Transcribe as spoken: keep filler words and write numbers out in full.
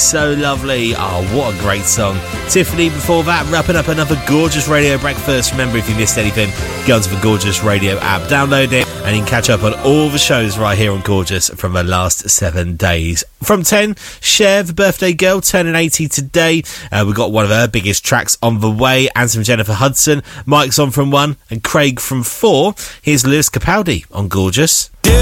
So Lovely. Oh, what a great song. Tiffany before that, wrapping up another gorgeous radio breakfast. Remember, if you missed anything, go onto the Gorgeous Radio app, download it, and you can catch up on all the shows right here on Gorgeous from the last seven days. From ten, Cher, the birthday girl, turning eighty today. Uh, we've got one of her biggest tracks on the way, and some Jennifer Hudson. Mike's on from one, and Craig from four. Here's Lewis Capaldi on Gorgeous.